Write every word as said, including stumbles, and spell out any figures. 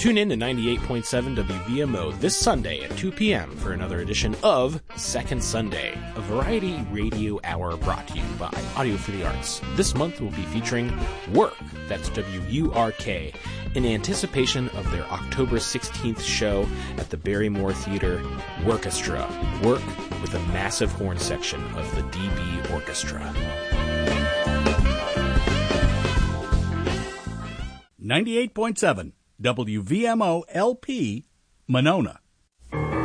Tune in to ninety-eight point seven W V M O this Sunday at two p.m. for another edition of Second Sunday, a variety radio hour brought to you by Audio for the Arts. This month we'll be featuring Work, that's W U R K, in anticipation of their October sixteenth show at the Barrymore Theater Workestra. Work with a massive horn section of the D B Orchestra. ninety-eight point seven W V M O L P, Monona.